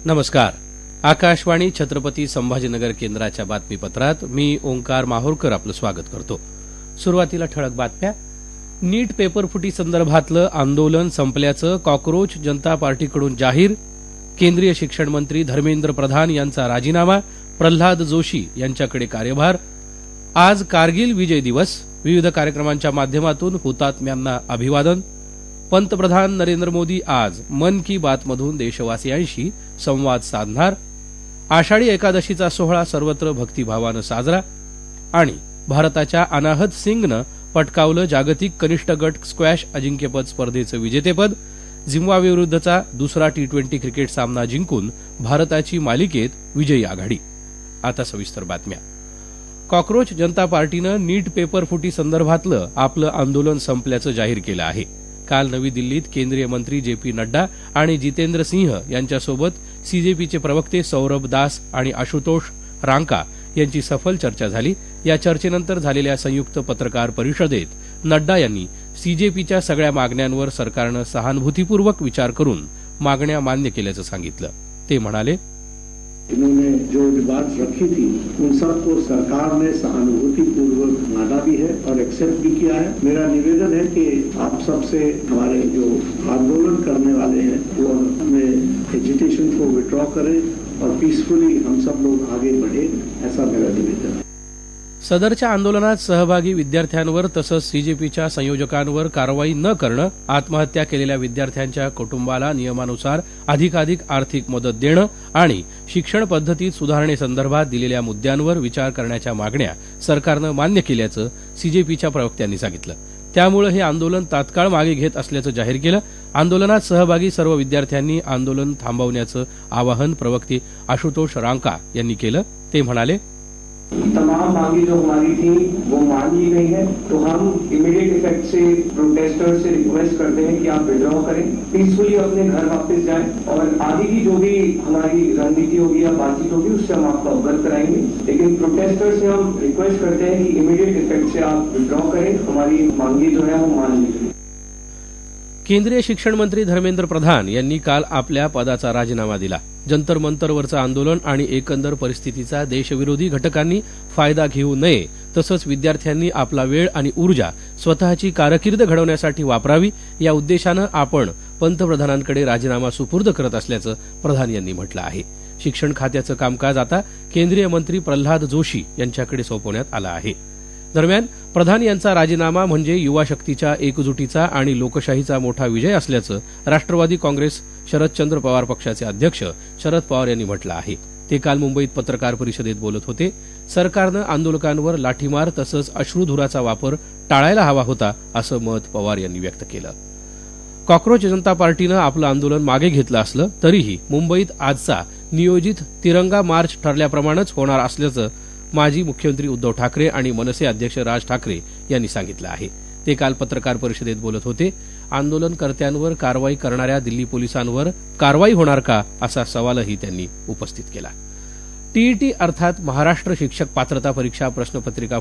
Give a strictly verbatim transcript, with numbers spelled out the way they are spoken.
नमस्कार. आकाशवाणी छत्रपती संभाजीनगर केंद्राच्या बातमीपत्रात मी ओंकार माहुरकर आपलं स्वागत करतो. सुरुवातीला ठळक बातम्या. नीट पेपरफुटी संदर्भातलं आंदोलन संपल्याचं कॉक्रोच जनता पार्टीकडून जाहीर. केंद्रीय शिक्षण मंत्री धर्मेंद्र प्रधान यांचा राजीनामा. प्रल्हाद जोशी यांच्याकडे कार्यभार. आज कारगिल विजय दिवस. विविध कार्यक्रमांच्या माध्यमातून हुतात्म्यांना अभिवादन. पंतप्रधान नरेंद्र मोदी आज मन की बातमधून देशवासियांशी संवाद साधणार. आषाढी एकादशीचा सोहळा सर्वत्र भक्तिभावानं साजरा. आणि भारताच्या अनाहत सिंगनं पटकावलं जागतिक कनिष्ठ गट स्क्वॅश अजिंक्यपद स्पर्धेचं विजेतेपद. झिम्बाब्वेविरुद्धचा दुसरा टी ट्वेंटी क्रिकेट सामना जिंकून भारताची मालिकेत विजयी आघाडी. आता सविस्तर बातम्या. कॉक्रोच जनता पार्टीनं नीट पेपरफुटी संदर्भातलं आपलं आंदोलन संपल्याचं जाहीर केलं आहे. काल नवी दिल्लीत केंद्रीय मंत्री जे पी नड्डा आणि जितेंद्र सिंह यांच्यासोबत सीजेपीचे प्रवक्ते सौरभ दास आणि आशुतोष रांका यांची सफल चर्चा झाली. या चर्चेनंतर झालेल्या संयुक्त पत्रकार परिषदेत नड्डा यांनी सीजेपीच्या सगळ्या मागण्यांवर सरकारनं सहानुभूतीपूर्वक विचार करून मागण्या मान्य केल्याचं सांगितलं. ते म्हणाले, इन्होंने जो डिमांड्स रखी थी उन सबको सरकार ने सहानुभूतिपूर्वक माना भी है और एक्सेप्ट भी किया है. मेरा निवेदन है कि आप सबसे हमारे जो आंदोलन करने वाले हैं वो अपने एजिटेशन को विड्रॉ करें और पीसफुली हम सब लोग आगे बढ़े, ऐसा मेरा निवेदन है. सदरच्या आंदोलनात सहभागी विद्यार्थ्यांवर तसंच सीजेपीच्या संयोजकांवर कारवाई न करणं, आत्महत्या केलेल्या विद्यार्थ्यांच्या कुटुंबाला नियमानुसार अधिकाधिक आर्थिक मदत देणं आणि शिक्षण पद्धतीत सुधारणेसंदर्भात दिलेल्या मुद्द्यांवर विचार करण्याच्या मागण्या सरकारनं मान्य केल्याचं सीजेपीच्या प्रवक्त्यांनी सांगितलं. त्यामुळे हे आंदोलन तात्काळ मागे घेत असल्याचं जाहीर केलं. आंदोलनात सहभागी सर्व विद्यार्थ्यांनी आंदोलन थांबवण्याचं आवाहन प्रवक्ते आशुतोष रांका यांनी केलं. ते म्हणाले, तमाम मांगे जो हमारी थी वो मान ली गई है, तो हम इमीडिएट इफेक्ट से प्रोटेस्टर से रिक्वेस्ट करते हैं कि आप विड्रॉ करें, पीसफुली अपने घर वापस जाएं और आगे की जो भी हमारी रणनीति होगी या बातचीत होगी उससे हम आपको अवगत कराएंगे. लेकिन प्रोटेस्टर से हम रिक्वेस्ट करते हैं कि इमीडिएट इफेक्ट से आप विड्रॉ करें, हमारी मांगे जो है वो मान ली गई. केंद्रीय शिक्षण मंत्री धर्मेंद्र प्रधान यांनी काल आपल्या पदाचा राजीनामा दिला. जंतर मंतरवरचं आंदोलन आणि एकंदर परिस्थितीचा देशविरोधी घटकांनी फायदा घेऊ नये, तसंच विद्यार्थ्यांनी आपला वेळ आणि ऊर्जा स्वतःची कारकीर्द घडवण्यासाठी वापरावी या उद्देशानं आपण पंतप्रधानांकडे राजीनामा सुपूर्द करत असल्याचं प्रधान यांनी म्हटलं आहे. शिक्षण खात्याचं कामकाज आता केंद्रीय मंत्री प्रल्हाद जोशी यांच्याकडे सोपवण्यात आलं आहे. दरम्यान प्रधान यांचा राजीनामा म्हणजे युवा शक्तीच्या एकजुटीचा आणि लोकशाहीचा मोठा विजय असल्याचं राष्ट्रवादी काँग्रेस शरदचंद्र पवार पक्षाचे अध्यक्ष शरद पवार यांनी म्हटलं आहे. ते काल मुंबईत पत्रकार परिषदेत बोलत होते. सरकारनं आंदोलकांवर लाठीमार तसंच अश्रुधुराचा वापर टाळायला हवा होता, असं मत पवार यांनी व्यक्त केलं. कॉक्रोच जनता पार्टीनं आपलं आंदोलन मागे घेतलं असलं तरीही मुंबईत आजचा नियोजित तिरंगा मार्च ठरल्याप्रमाणेच होणार असल्याचं माजी मुख्यमंत्री उद्धव ठाकरे आणि मनसे अध्यक्ष राज ठाकरे यांनी सांगितलं आहे. ते काल पत्रकार परिषदेत बोलत होते. आंदोलनकर्त्यांवर कारवाई करणाऱ्या दिल्ली पोलिसांवर कारवाई होणार का, असा सवालही त्यांनी उपस्थित केला. टीईटी अर्थात महाराष्ट्र शिक्षक पात्रता परीक्षा प्रश्नपत्रिका